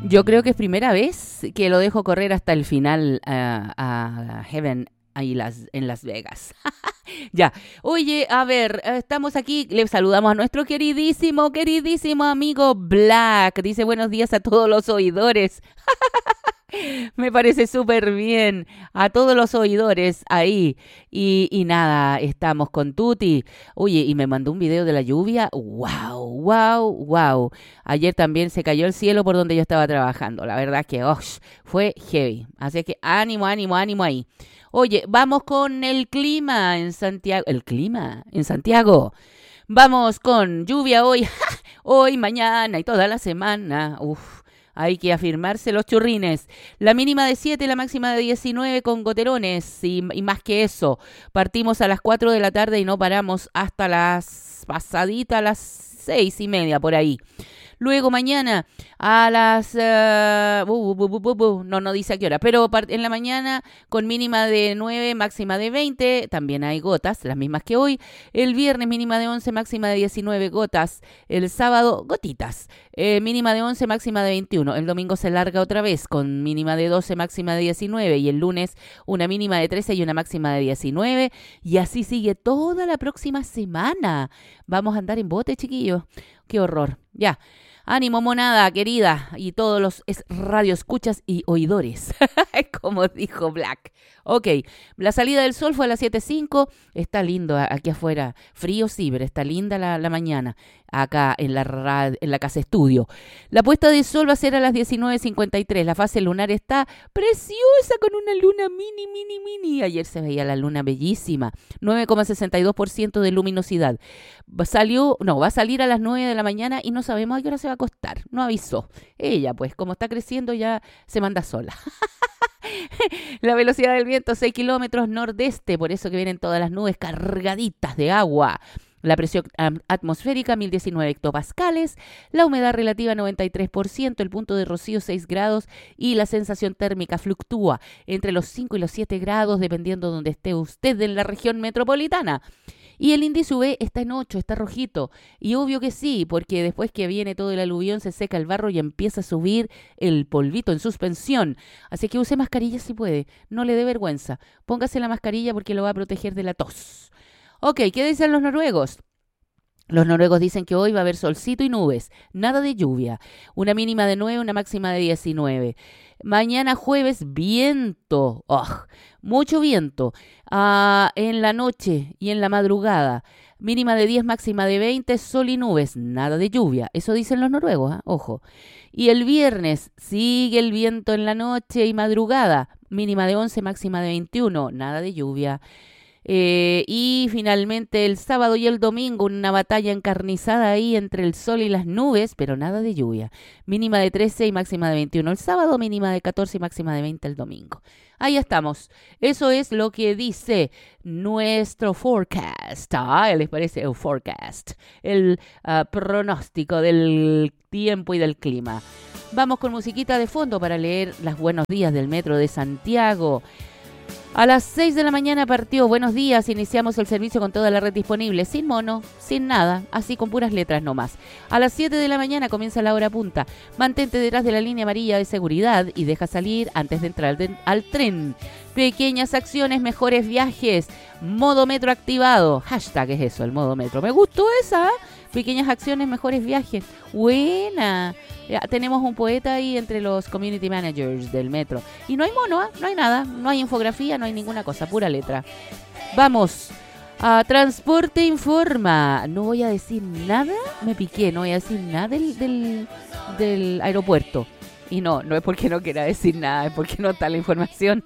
Yo creo que es primera vez que lo dejo correr hasta el final a Heaven ahí en Las Vegas. Ya, oye, a ver, estamos aquí, le saludamos a nuestro queridísimo amigo Black. Dice buenos días a todos los oidores. Me parece súper bien a todos los oidores ahí. Y nada, estamos con Tuti. Oye, y me mandó un video de la lluvia. ¡Wow, wow, wow! Ayer también se cayó el cielo por donde yo estaba trabajando. La verdad que fue heavy. Así que ánimo, ánimo, ánimo ahí. Oye, vamos con el clima en Santiago. El clima en Santiago. Vamos con lluvia hoy, hoy, mañana y toda la semana. Hay que afirmarse los churrines. La mínima de 7, la máxima de 19 con goterones y más que eso. Partimos a las 4 de la tarde y no paramos hasta las 6:30 por ahí. Luego mañana a las... no dice a qué hora, pero en la mañana con mínima de 9, máxima de 20, también hay gotas, las mismas que hoy. El viernes mínima de 11, máxima de 19, gotas. El sábado, gotitas, mínima de 11, máxima de 21. El domingo se larga otra vez con mínima de 12, máxima de 19. Y el lunes una mínima de 13 y una máxima de 19. Y así sigue toda la próxima semana. Vamos a andar en bote, chiquillos. Qué horror. Ya. Ánimo, monada, querida, y todos los radioescuchas y oidores, como dijo Black. Ok, la salida del sol fue a las 7:05, está lindo aquí afuera, frío sí, pero está linda la mañana, acá en la casa estudio. La puesta de sol va a ser a las 19:53, la fase lunar está preciosa con una luna mini. Ayer se veía la luna bellísima, 9,62% de luminosidad. Va a salir a las 9 de la mañana y no sabemos a qué hora se va a acostar, no avisó. Ella, pues, como está creciendo ya se manda sola. La velocidad del viento 6 kilómetros nordeste, por eso que vienen todas las nubes cargaditas de agua. La presión atmosférica 1019 hectopascales, la humedad relativa 93%, el punto de rocío 6 grados y la sensación térmica fluctúa entre los 5 y los 7 grados dependiendo de donde esté usted en la región metropolitana. Y el índice UV está en 8, está rojito. Y obvio que sí, porque después que viene todo el aluvión se seca el barro y empieza a subir el polvito en suspensión. Así que use mascarilla si puede, no le dé vergüenza. Póngase la mascarilla porque lo va a proteger de la tos. Ok, ¿qué dicen los noruegos? Los noruegos dicen que hoy va a haber solcito y nubes, nada de lluvia. Una mínima de 9, una máxima de 19. Mañana jueves, viento. Mucho viento. En la noche y en la madrugada. Mínima de 10, máxima de 20, sol y nubes, nada de lluvia. Eso dicen los noruegos, ojo. Y el viernes sigue el viento en la noche y madrugada. Mínima de 11, máxima de 21, nada de lluvia. Y finalmente el sábado y el domingo una batalla encarnizada ahí entre el sol y las nubes, pero nada de lluvia. Mínima de 13 y máxima de 21 el sábado, mínima de 14 y máxima de 20 el domingo. Ahí estamos. Eso es lo que dice nuestro forecast. ¿Les parece? El forecast. El pronóstico del tiempo y del clima. Vamos con musiquita de fondo para leer las buenos días del Metro de Santiago. A las 6 de la mañana partió Buenos Días, iniciamos el servicio con toda la red disponible, sin mono, sin nada, así con puras letras nomás. A las 7 de la mañana comienza la hora punta, mantente detrás de la línea amarilla de seguridad y deja salir antes de entrar al tren. Pequeñas acciones, mejores viajes, modo metro activado, hashtag es eso, el modo metro. Me gustó esa, pequeñas acciones, mejores viajes, buena. Ya, tenemos un poeta ahí entre los community managers del metro. Y no hay mono, no hay nada, no hay infografía, no hay ninguna cosa, pura letra. Vamos a Transporte Informa. No voy a decir nada, me piqué, no voy a decir nada del aeropuerto. Y no es porque no quiera decir nada, es porque no está la información.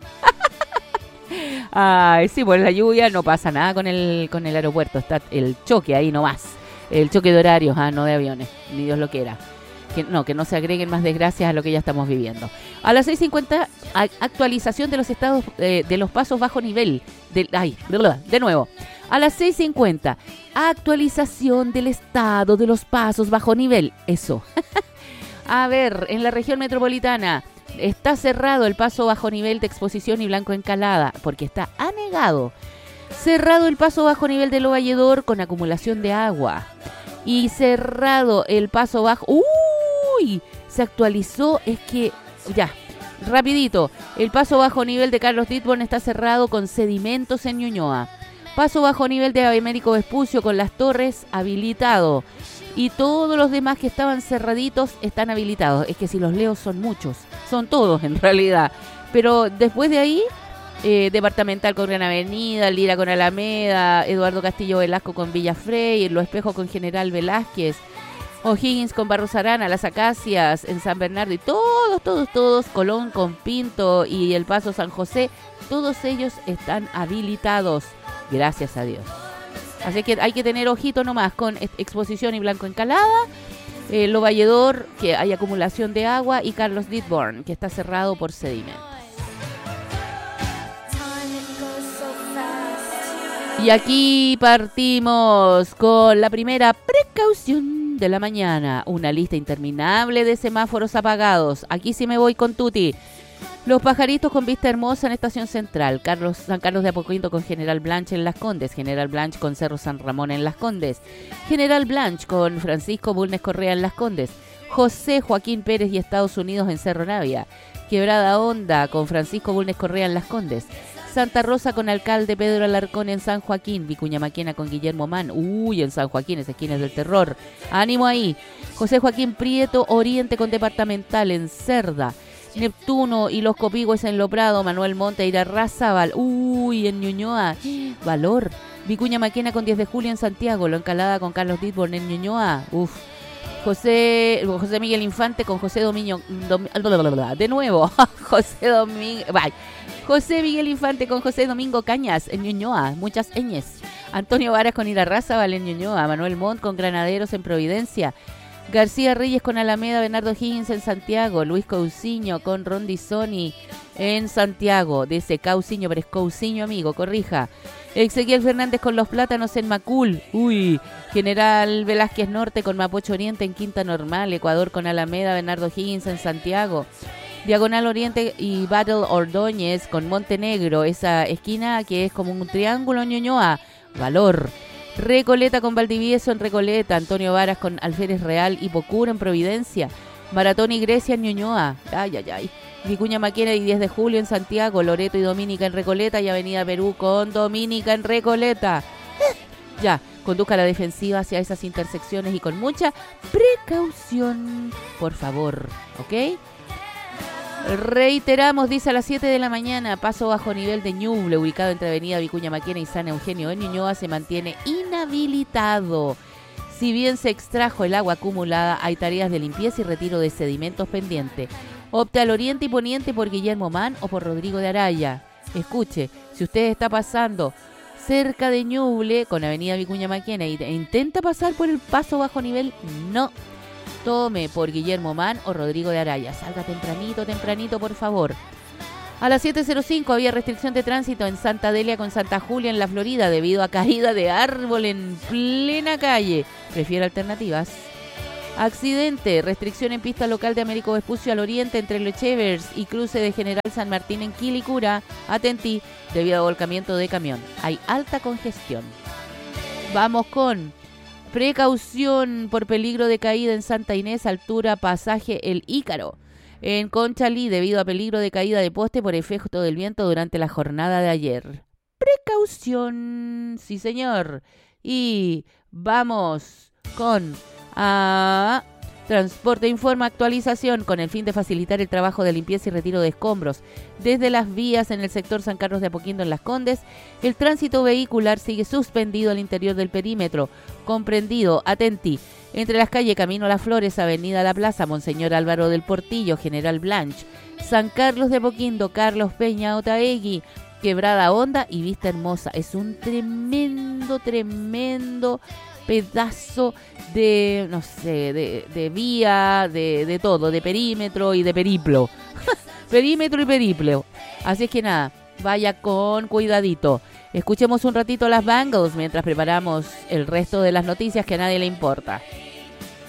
Sí, por la lluvia no pasa nada con el aeropuerto, está el choque ahí nomás. El choque de horarios, no de aviones, ni Dios lo quiera. Que no se agreguen más desgracias a lo que ya estamos viviendo. A las 6:50, actualización de los estados de los pasos bajo nivel. De nuevo. A las 6:50, actualización del estado de los pasos bajo nivel. Eso. A ver, en la región metropolitana está cerrado el paso bajo nivel de Exposición y Blanco Encalada porque está anegado. Cerrado el paso bajo nivel de Lo Valledor con acumulación de agua. Y cerrado el paso bajo... Uy, se actualizó, es que ya, rapidito. El paso bajo nivel de Carlos Ditborn está cerrado con sedimentos en Ñuñoa. Paso bajo nivel de Américo Vespucio con Las Torres habilitado. Y todos los demás que estaban cerraditos están habilitados. Es que si los leo son muchos, son todos en realidad. Pero después de ahí, Departamental con Gran Avenida, Lira con Alameda, Eduardo Castillo Velasco con Villa Frey, Lo Espejo con General Velázquez, O'Higgins con Barros Arana, Las Acacias en San Bernardo y todos, Colón con Pinto y el Paso San José, todos ellos están habilitados, gracias a Dios. Así que hay que tener ojito nomás con Exposición y Blanco Encalada, Lo Valledor, que hay acumulación de agua, y Carlos Ditborn, que está cerrado por sedimentos. Y aquí partimos con la primera precaución de la mañana. Una lista interminable de semáforos apagados. Aquí sí me voy con Tuti. Los Pajaritos con Vista Hermosa en Estación Central. San Carlos de Apoquindo con General Blanche en Las Condes. General Blanche con Cerro San Ramón en Las Condes. General Blanche con Francisco Bulnes Correa en Las Condes. José Joaquín Pérez y Estados Unidos en Cerro Navia. Quebrada Honda con Francisco Bulnes Correa en Las Condes. Santa Rosa con Alcalde Pedro Alarcón en San Joaquín. Vicuña Maquena con Guillermo Mann. Uy, en San Joaquín, esa esquina es del terror. Ánimo ahí. José Joaquín Prieto Oriente con Departamental en Cerda. Neptuno y Los Copigües en Loprado. Manuel Monte Irarrázaval. Uy, en Ñuñoa. Valor. Vicuña Maquena con 10 de julio en Santiago. Lo Encalada con Carlos Ditborn en Ñuñoa. Uf. José Miguel Infante con José Domingo. De nuevo. José Miguel Infante con José Domingo Cañas en Ñuñoa. Muchas ñes. Antonio Varas con Irarrázaval en Ñuñoa. Manuel Montt con Granaderos en Providencia. García Reyes con Alameda, Bernardo Higgins en Santiago. Luis Cousiño con Rondizoni en Santiago. Dice Cousiño, pero es Cousiño, amigo, corrija. Ezequiel Fernández con Los Plátanos en Macul. Uy. General Velázquez Norte con Mapocho Oriente en Quinta Normal. Ecuador con Alameda, Bernardo Higgins en Santiago. Diagonal Oriente y Battle Ordóñez con Montenegro. Esa esquina que es como un triángulo en Ñuñoa. Valor. Recoleta con Valdivieso en Recoleta. Antonio Varas con Alférez Real y Pocura en Providencia. Maratón y Grecia en Ñuñoa. Ay. Vicuña Maquena y 10 de julio en Santiago. Loreto y Dominica en Recoleta. Y Avenida Perú con Dominica en Recoleta. Ya, conduzca a la defensiva hacia esas intersecciones y con mucha precaución, por favor, ¿ok? Reiteramos, dice a las 7 de la mañana, paso bajo nivel de Ñuble, ubicado entre Avenida Vicuña Maquena y San Eugenio en Ñuñoa, se mantiene inhabilitado. Si bien se extrajo el agua acumulada, hay tareas de limpieza y retiro de sedimentos pendientes. Opte al oriente y poniente por Guillermo Mann o por Rodrigo de Araya. Escuche, si usted está pasando cerca de Ñuble con Avenida Vicuña Maquena e intenta pasar por el paso bajo nivel, no. Tome por Guillermo Mann o Rodrigo de Araya. Salga tempranito, por favor. A las 7:05 había restricción de tránsito en Santa Delia con Santa Julia en la Florida debido a caída de árbol en plena calle. Prefiere alternativas. Accidente, restricción en pista local de Américo Vespucio al oriente entre Lechevers y cruce de General San Martín en Quilicura. Atentí, debido a volcamiento de camión. Hay alta congestión. Vamos con precaución por peligro de caída en Santa Inés, altura pasaje El Ícaro. En Conchalí, debido a peligro de caída de poste por efecto del viento durante la jornada de ayer. Precaución, sí señor. Y vamos con Transporte Informa actualización con el fin de facilitar el trabajo de limpieza y retiro de escombros. Desde las vías en el sector San Carlos de Apoquindo en Las Condes, el tránsito vehicular sigue suspendido al interior del perímetro, comprendido, atentí, entre las calles Camino Las Flores, Avenida La Plaza, Monseñor Álvaro del Portillo, General Blanche, San Carlos de Apoquindo, Carlos Peña Otaegui, Quebrada Honda y Vista Hermosa. Es un tremendo pedazo de, no sé, de vía, de todo, de perímetro y de periplo. Perímetro y periplo. Así es que nada, vaya con cuidadito. Escuchemos un ratito las Bangles mientras preparamos el resto de las noticias que a nadie le importa.